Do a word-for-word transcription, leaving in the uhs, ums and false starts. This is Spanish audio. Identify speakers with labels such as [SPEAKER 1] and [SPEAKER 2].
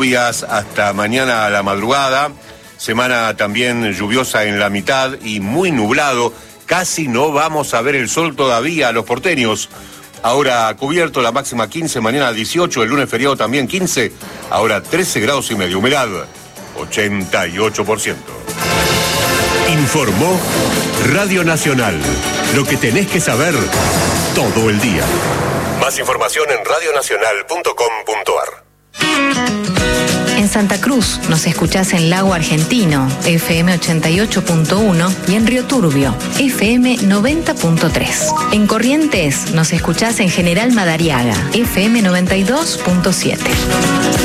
[SPEAKER 1] Lluvias hasta mañana a la madrugada, semana también lluviosa en la mitad y muy nublado, casi no vamos a ver el sol todavía, los porteños. Ahora cubierto, la máxima quince, mañana dieciocho, el lunes feriado también quince, ahora trece grados y medio, humedad ochenta y ocho por ciento.
[SPEAKER 2] Informó Radio Nacional, lo que tenés que saber todo el día. Más información en radio nacional punto com punto a r.
[SPEAKER 3] En Santa Cruz nos escuchás en Lago Argentino, F M ochenta y ocho punto uno, y en Río Turbio, F M noventa punto tres. En Corrientes nos escuchás en General Madariaga, F M noventa y dos punto siete.